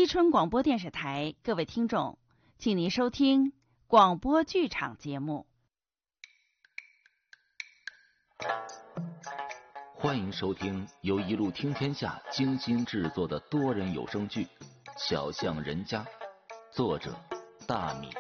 伊春广播电视台，各位听众，请您收听广播剧场节目。 欢迎收听由一路听天下精心制作的多人有声剧《小巷人家》，作者大米。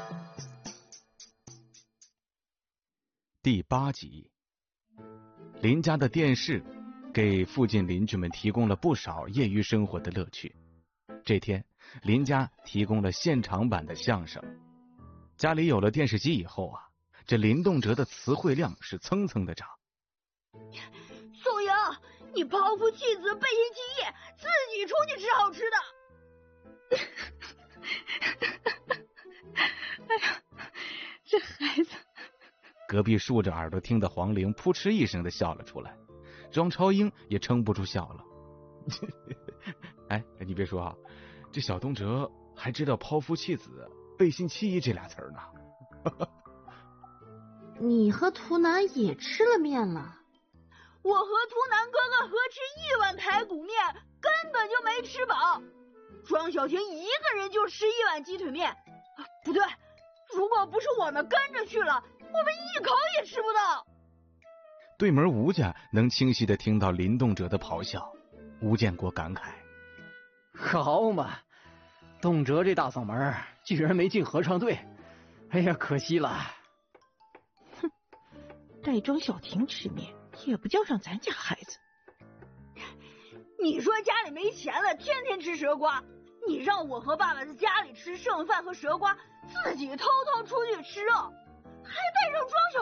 第8集。林家的电视给附近邻居们提供了不少业余生活的乐趣。这天，林家提供了现场版的相声。家里有了电视机以后啊，这林动辄的词汇量是蹭蹭的涨。 宋莹，你抛夫弃子，背信弃义，自己出去吃好吃的。哎呀，这孩子！ 隔壁竖着耳朵听的黄玲扑哧一声的笑了出来，庄超英也撑不住笑了。哎，你别说啊，这小东哲还知道抛夫弃子、背信弃义这俩词儿呢。 你和图南也吃了面了？ 我和图南哥哥合吃1碗排骨面，根本就没吃饱。庄小婷一个人就吃1碗鸡腿面，不对，如果不是我们跟着去了，我们一口也吃不到。 对门吴家能清晰地听到林动辄的咆哮，吴建国感慨： 好嘛，动辄这大嗓门居然没进合唱队，哎呀，可惜了。 哼，带庄小婷吃面也不叫上咱家孩子。 你说家里没钱了，天天吃蛇瓜，你让我和爸爸在家里吃剩饭和蛇瓜，自己偷偷出去吃肉，还带上庄小